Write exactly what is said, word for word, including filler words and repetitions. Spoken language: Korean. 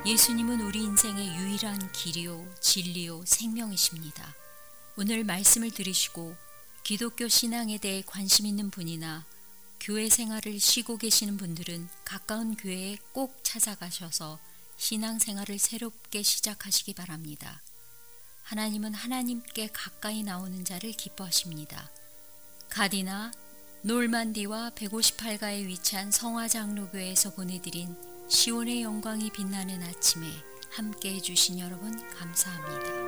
예수님은 우리 인생의 유일한 길이요, 진리요, 생명이십니다. 오늘 말씀을 들으시고 기독교 신앙에 대해 관심 있는 분이나 교회 생활을 쉬고 계시는 분들은 가까운 교회에 꼭 찾아가셔서 신앙생활을 새롭게 시작하시기 바랍니다. 하나님은 하나님께 가까이 나오는 자를 기뻐하십니다. 가디나 놀만디와 백오십팔 가에 위치한 성화장로교회에서 보내드린 시온의 영광이 빛나는 아침에 함께 해주신 여러분 감사합니다.